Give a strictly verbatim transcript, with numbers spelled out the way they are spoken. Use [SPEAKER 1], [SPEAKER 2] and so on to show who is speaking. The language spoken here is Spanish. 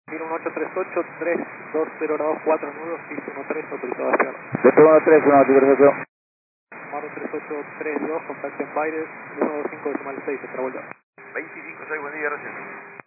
[SPEAKER 1] uno ocho tres ocho, tres dos cero dos cuatro nudos, piso uno tres, autorizado a hacer.
[SPEAKER 2] Después uno tres uno, perfecto.
[SPEAKER 1] Maro tres ocho tres dos, contacto en Baires, uno dos cinco decimal seis, otra vuelta.
[SPEAKER 3] veinticinco seis, buen día, gracias.